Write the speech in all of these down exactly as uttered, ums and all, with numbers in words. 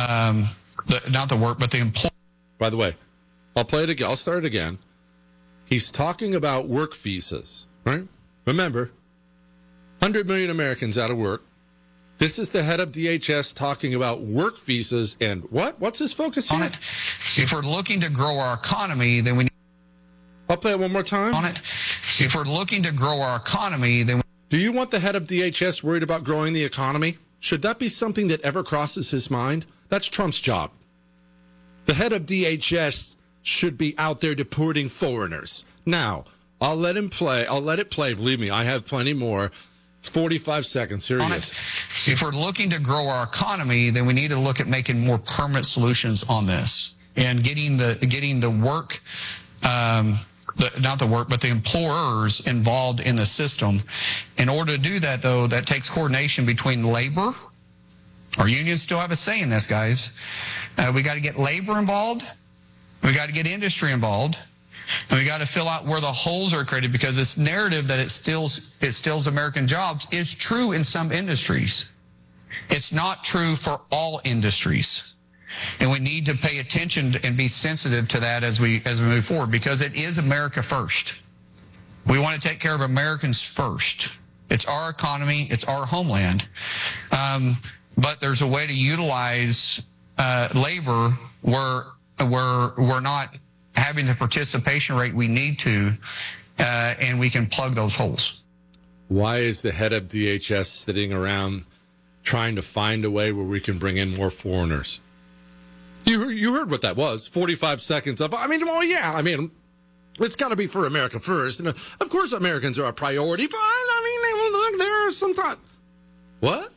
um, the, not the work, but the employer. By the way, I'll play it again. I'll start it again. He's talking about work visas, right? Remember, one hundred million Americans out of work. This is the head of D H S talking about work visas and what? What's his focus here? On it. If we're looking to grow our economy, then we need. I'll play it one more time. On it. If we're looking to grow our economy, then. We... Do you want the head of D H S worried about growing the economy? Should that be something that ever crosses his mind? That's Trump's job. The head of D H S should be out there deporting foreigners. Now, I'll let him play. I'll let it play. Believe me, I have plenty more. It's forty-five seconds. Here he is. If we're looking to grow our economy, then we need to look at making more permanent solutions on this and getting the getting the work, um, the, not the work, but the employers involved in the system. In order to do that, though, that takes coordination between labor. Our unions still have a say in this, guys. Uh, we got to get labor involved. We got to get industry involved. And we got to fill out where the holes are created, because this narrative that it steals, it steals American jobs is true in some industries. It's not true for all industries. And we need to pay attention and be sensitive to that as we, as we move forward, because it is America first. We want to take care of Americans first. It's our economy. It's our homeland. Um, but there's a way to utilize, uh, labor where, where we're not having the participation rate we need to, uh, and we can plug those holes. Why is the head of D H S sitting around trying to find a way where we can bring in more foreigners? You you heard what that was, forty-five seconds of, I mean, well, yeah, I mean, it's got to be for America first. And of course, Americans are a priority, but I mean, look, there are some thought. What?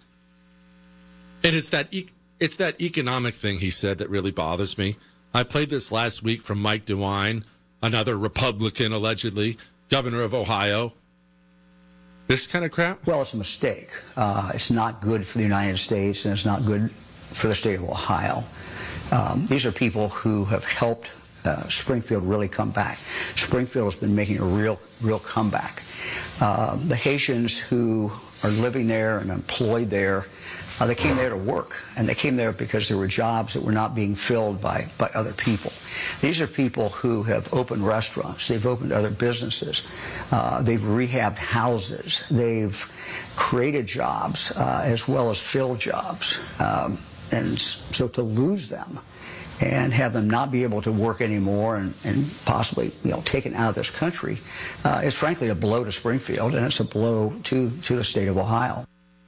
And it's that, e- it's that economic thing he said that really bothers me. I played this last week from Mike DeWine, another Republican, allegedly, governor of Ohio. This kind of crap? Well, it's a mistake. Uh, it's not good for the United States, and it's not good for the state of Ohio. Um, these are people who have helped uh, Springfield really come back. Springfield has been making a real, real comeback. Uh, the Haitians who are living there and employed there, Uh, they came there to work, and they came there because there were jobs that were not being filled by, by other people. These are people who have opened restaurants. They've opened other businesses. Uh, they've rehabbed houses. They've created jobs uh, as well as filled jobs. Um, and so to lose them and have them not be able to work anymore and, and possibly, you know, taken out of this country uh, is frankly a blow to Springfield, and it's a blow to, to the state of Ohio.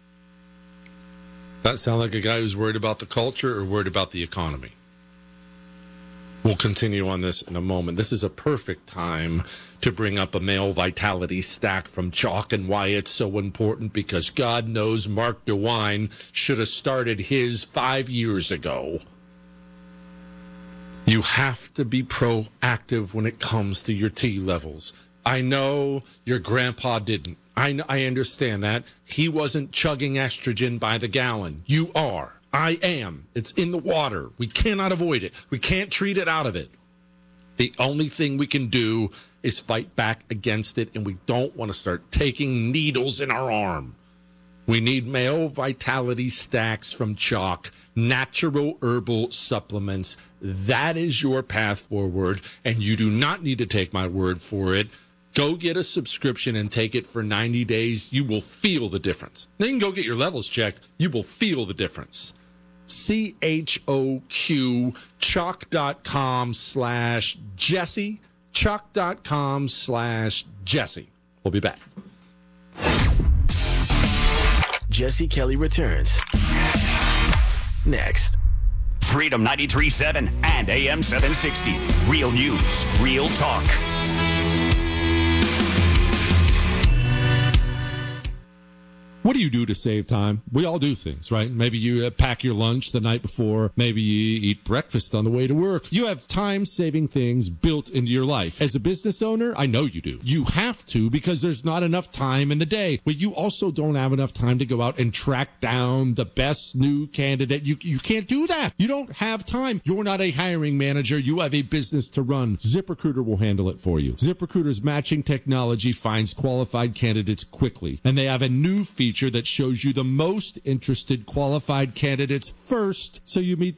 That sound like a guy who's worried about the culture or worried about the economy? We'll continue on this in a moment. This is a perfect time to bring up a male vitality stack from Chalk and why it's so important, because God knows Mark DeWine should have started his five years ago. You have to be proactive when it comes to your T levels. I know your grandpa didn't. I, I understand that. He wasn't chugging estrogen by the gallon. You are. I am. It's in the water. We cannot avoid it. We can't treat it out of it. The only thing we can do is fight back against it, and we don't want to start taking needles in our arm. We need male vitality stacks from Chalk, natural herbal supplements. That is your path forward, and you do not need to take my word for it. Go get a subscription and take it for ninety days. You will feel the difference. Then you can go get your levels checked. You will feel the difference. C H O Q, chalk.com slash Jesse, chalk.com slash Jesse. We'll be back. Jesse Kelly returns next. Freedom ninety-three point seven and A M seven sixty. Real news, real talk. What do you do to save time? We all do things, right? Maybe you uh, pack your lunch the night before. Maybe you eat breakfast on the way to work. You have time-saving things built into your life. As a business owner, I know you do. You have to, because there's not enough time in the day. But you also don't have enough time to go out and track down the best new candidate. You, you can't do that. You don't have time. You're not a hiring manager. You have a business to run. ZipRecruiter will handle it for you. ZipRecruiter's matching technology finds qualified candidates quickly. And they have a new feature that shows you the most interested qualified candidates first, so you meet